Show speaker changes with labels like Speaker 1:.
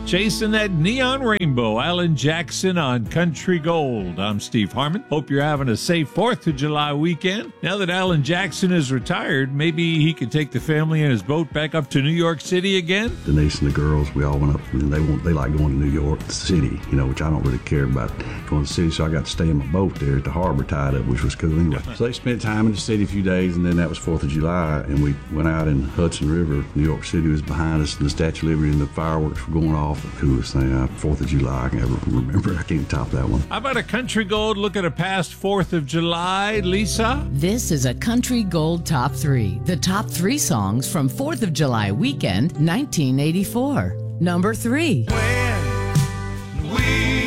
Speaker 1: Chasing that neon rainbow, Alan Jackson on Country Gold. I'm Steve Harmon. Hope you're having a safe 4th of July weekend. Now that Alan Jackson is retired, maybe he could take the family in his boat back up to New York City again?
Speaker 2: Denise and the girls, we all went up, and they like going to New York City, which I don't really care about going to the city, so I got to stay in my boat there at the harbor tied up, which was cool anyway. So they spent time in the city a few days, and then that was 4th of July, and we went out in Hudson River. New York City was behind us, and the Statue of Liberty and the fireworks were going off. The coolest thing, 4th of July, I can ever remember. I can't top that one.
Speaker 1: How about a Country Gold look at a past 4th of July, Lisa?
Speaker 3: This is a Country Gold Top 3. The top 3 songs from 4th of July weekend, 1984. Number 3.
Speaker 4: When we